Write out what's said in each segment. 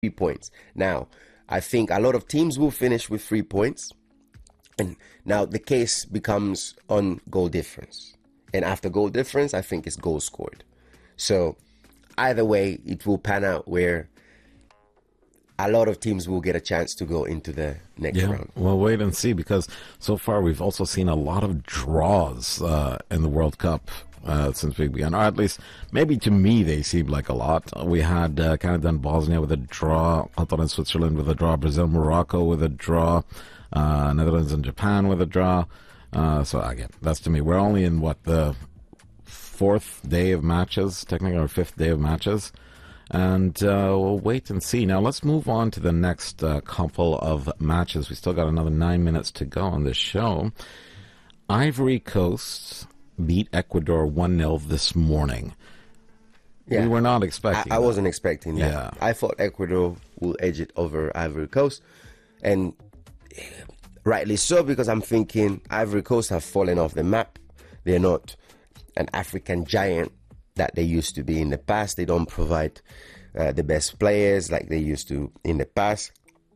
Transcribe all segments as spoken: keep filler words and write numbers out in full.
three points. Now, I think a lot of teams will finish with three points. And now the case becomes on goal difference. And after goal difference, I think it's goals scored. So either way, it will pan out where a lot of teams will get a chance to go into the next yeah, round. Well, wait and see, because so far we've also seen a lot of draws uh, in the World Cup uh, since we began. Or at least, maybe to me, they seem like a lot. We had uh, Canada and Bosnia with a draw, Qatar and Switzerland with a draw, Brazil, Morocco with a draw, uh, Netherlands and Japan with a draw. Uh, so again, that's to me. We're only in, what, the fourth day of matches, technically, or fifth day of matches. And uh, we'll wait and see. Now, let's move on to the next uh, couple of matches. We still got another nine minutes to go on this show. Ivory Coast beat Ecuador one nil this morning. Yeah. We were not expecting I, I that. wasn't expecting that. Yeah. I thought Ecuador will edge it over Ivory Coast. And rightly so, because I'm thinking Ivory Coast have fallen off the map. They're not an African giant that they used to be in the past. They don't provide uh, the best players like they used to in the past.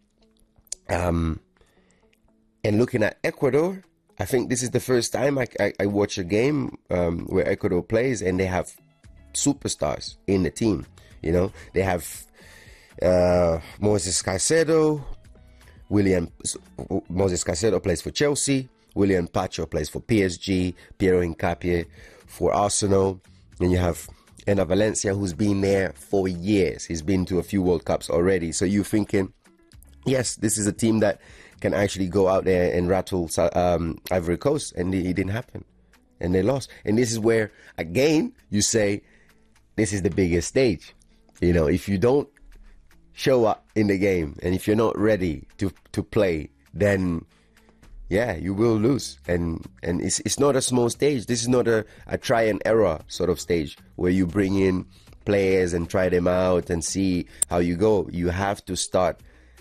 Um, and looking at Ecuador, I think this is the first time I, I, I watch a game um, where Ecuador plays and they have superstars in the team. You know, they have uh, Moses Caicedo, William Moses Caicedo plays for Chelsea, William Pacho plays for P S G, Piero Hincapié for Arsenal. And you have Enner Valencia, who's been there for years. He's been to a few World Cups already. So you're thinking, yes, this is a team that can actually go out there and rattle um, Ivory Coast. And it didn't happen. And they lost. And this is where, again, you say, this is the biggest stage. You know, if you don't show up in the game and if you're not ready to, to play, then yeah, you will lose. And and it's it's not a small stage. This is not a, a try and error sort of stage where you bring in players and try them out and see how you go. You have to start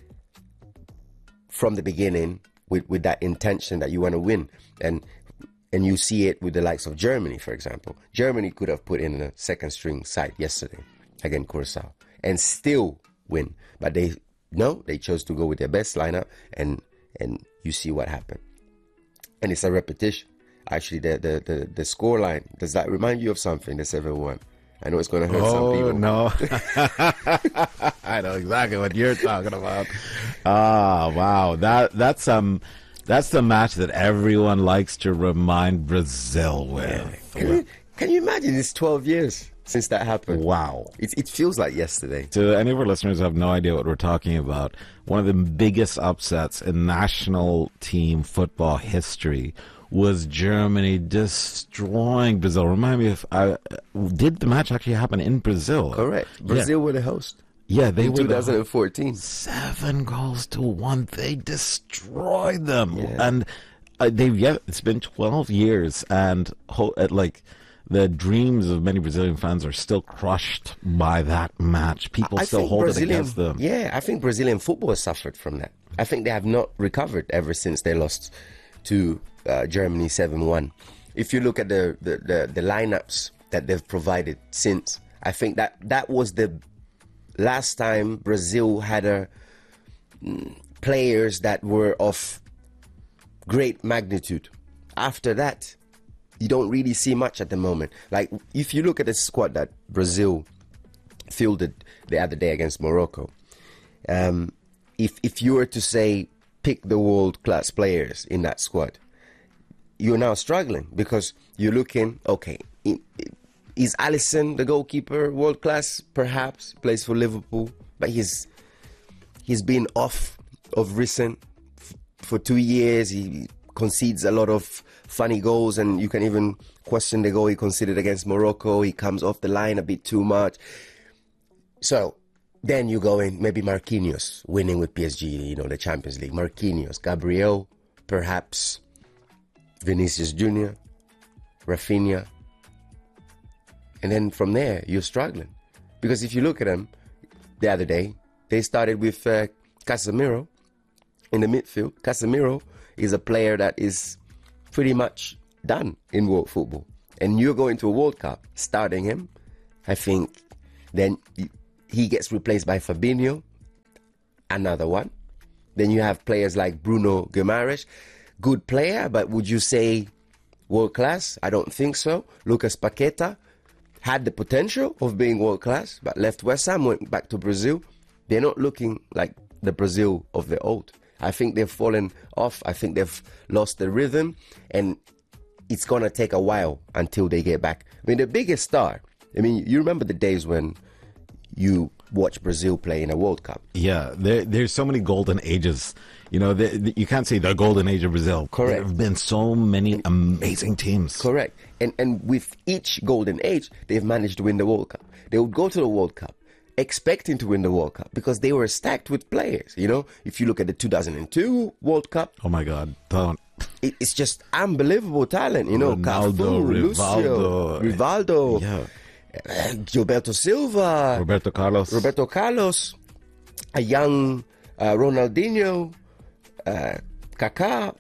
from the beginning with, with that intention that you want to win. And and you see it with the likes of Germany, for example. Germany could have put in a second string side yesterday against Curacao and still win. But they no, they chose to go with their best lineup, and and you see what happened. And it's a repetition. Actually, the the the, the score line, does that remind you of something, the seven one? I know it's going to hurt oh, some people. No. I know exactly what you're talking about. Ah, wow. That that's um that's the match that everyone likes to remind Brazil with. Yeah. Can, you, can you imagine? It's twelve years since that happened. Wow. It, it feels like yesterday. To any of our listeners who have no idea what we're talking about, one of the biggest upsets in national team football history was Germany destroying Brazil. Remind me if I did the match actually happen in Brazil? Correct. Brazil yeah. were the host. Yeah, they in were twenty fourteen. The, seven goals to one. They destroyed them, yeah. and uh, they've yet. It's been twelve years, and ho- uh, like. The dreams of many Brazilian fans are still crushed by that match. People I still hold Brazilian, it against them. Yeah, I think Brazilian football has suffered from that. I think they have not recovered ever since they lost to uh, Germany seven one. If you look at the, the, the, the lineups that they've provided since, I think that that was the last time Brazil had a, mm, players that were of great magnitude. After that, you don't really see much at the moment. Like, if you look at the squad that Brazil fielded the other day against Morocco, um, if if you were to say pick the world-class players in that squad, you're now struggling because you're looking, okay, is Alisson the goalkeeper world-class? Perhaps, plays for Liverpool, but he's he's been off of recent f- for two years. He concedes a lot of funny goals, and you can even question the goal he conceded against Morocco. He comes off the line a bit too much. So then you go in, maybe Marquinhos winning with P S G, you know, the Champions League. Marquinhos, Gabriel, perhaps Vinicius Junior, Rafinha. And then from there, you're struggling. Because if you look at them the other day, they started with uh, Casemiro in the midfield. Casemiro is a player that is pretty much done in world football. And you're going to a World Cup, starting him, I think then he gets replaced by Fabinho. another one. Then you have players like Bruno Guimaraes, good player, but would you say world class? I don't think so. Lucas Paqueta had the potential of being world class, but left West Ham, went back to Brazil. They're not looking like the Brazil of the old. I think they've fallen off. I think they've lost the rhythm, and it's going to take a while until they get back. I mean, the biggest star, I mean, you remember the days when you watch Brazil play in a World Cup. Yeah, there, there's so many golden ages. You know, the, the, you can't say the golden age of Brazil. Correct. There have been so many amazing teams. Correct. And and with each golden age, they've managed to win the World Cup. They would go to the World Cup expecting to win the World Cup because they were stacked with players. You know, if you look at the two thousand two World Cup. Oh, my God. Don't. It, it's just unbelievable talent. You know, Ronaldo, Cafu, Rivaldo. Lucio, Rivaldo. Yeah. Uh, Gilberto Silva, Roberto Carlos. Roberto Carlos, a young uh, Ronaldinho, uh, Kaká.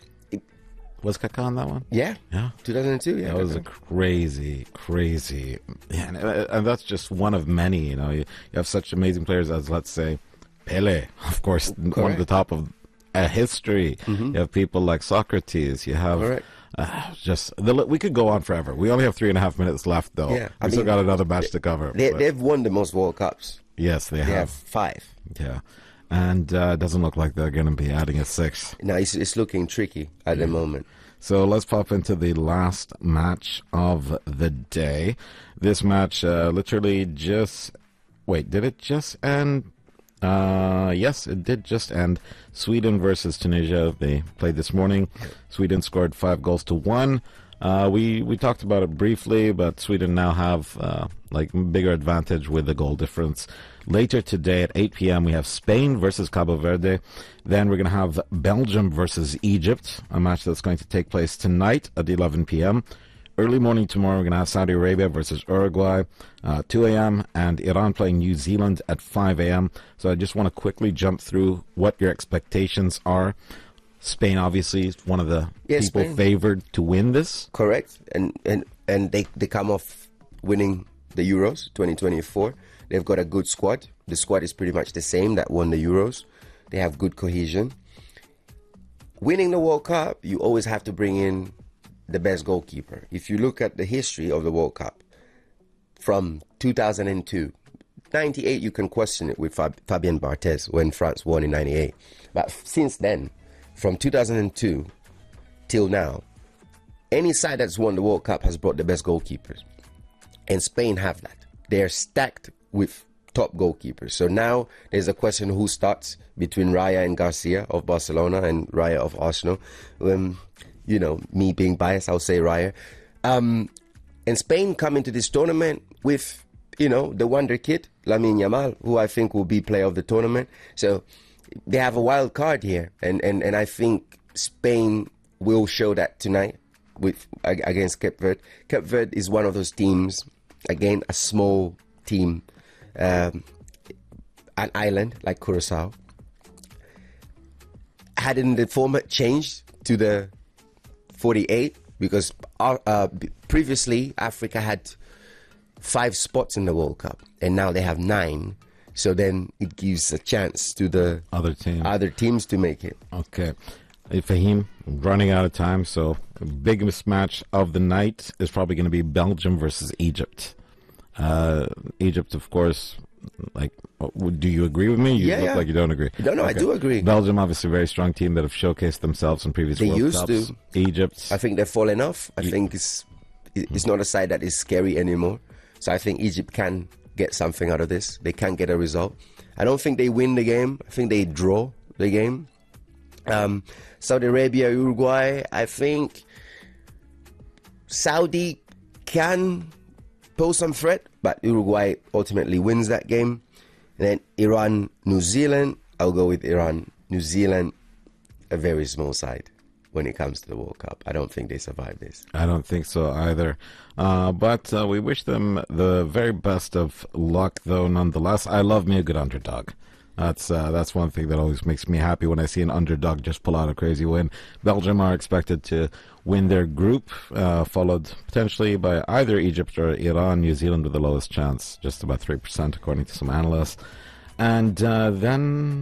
Was Kaká on that one? Yeah, Yeah. two thousand two. Yeah, That was a crazy, crazy, yeah, and, and that's just one of many. You know, you, you have such amazing players as, let's say, Pele, of course, one of the top of uh, history. Mm-hmm. You have people like Socrates. You have Correct. uh, just the, we could go on forever. We only have three and a half minutes left, though. Yeah, I we still mean, got another match to cover. They, but they've won the most World Cups. yes, they, They have. have five. Yeah, and uh, it doesn't look like they're going to be adding a sixth. Now it's, it's looking tricky at the moment. So let's pop into the last match of the day. This match uh, literally just... Wait, did it just end? Uh, yes, it did just end. Sweden versus Tunisia. They played this morning. Sweden scored five goals to one. Uh, we, we talked about it briefly, but Sweden now have uh, like bigger advantage with the goal difference. Later today at eight p.m. we have Spain versus Cabo Verde. Then we're going to have Belgium versus Egypt, a match that's going to take place tonight at eleven p.m. Early morning tomorrow, we're going to have Saudi Arabia versus Uruguay, uh, two a.m., and Iran playing New Zealand at five a.m. So I just want to quickly jump through what your expectations are. Spain, obviously, is one of the Yeah, people Spain. favored to win this. Correct. And and, and they, they come off winning the Euros twenty twenty-four. They've got a good squad. The squad is pretty much the same that won the Euros. They have good cohesion. Winning the World Cup, you always have to bring in the best goalkeeper. If you look at the history of the World Cup, from two thousand two, ninety-eight, you can question it with Fab- Fabien Barthez when France won in ninety-eight. But since then, from two thousand two till now, any side that's won the World Cup has brought the best goalkeepers. And Spain have that. They're stacked with top goalkeepers. So now there's a question who starts between Raya and Garcia of Barcelona and Raya of Arsenal. Um, you know, me being biased, I'll say Raya. Um, and Spain come into this tournament with, you know, the wonder kid, Lamine Yamal, who I think will be player of the tournament. So they have a wild card here. And, and, and I think Spain will show that tonight with against Cape Verde. Cape Verde is one of those teams, again, a small team, um, an island like Curacao. Hadn't the format changed to the forty-eight? Because uh, uh, previously Africa had five spots in the World Cup, and now they have nine. So then it gives a chance to the Other team. other teams to make it. Okay. Hey, Fahim, running out of time, so the biggest match of the night is probably going to be Belgium versus Egypt. Uh, Egypt, of course, like, do you agree with me? You Yeah, look yeah. like you don't agree. No, no, I do agree. Belgium, obviously, a very strong team that have showcased themselves in previous They World used Cups. to. Egypt, I think they're falling off. I think it's it's not a side that is scary anymore. So I think Egypt can get something out of this. They can get a result. I don't think they win the game. I think they draw the game. Um, Saudi Arabia, Uruguay, I think Saudi can pose some threat, but Uruguay ultimately wins that game. And then Iran, New Zealand, I'll go with Iran. New Zealand, a very small side when it comes to the World Cup. I don't think they survive this. I don't think so either. Uh, but uh, we wish them the very best of luck, though, nonetheless. I love me a good underdog. That's uh, that's one thing that always makes me happy when I see an underdog just pull out a crazy win. Belgium are expected to win their group, uh, followed potentially by either Egypt or Iran. New Zealand with the lowest chance, just about three percent according to some analysts. And uh, then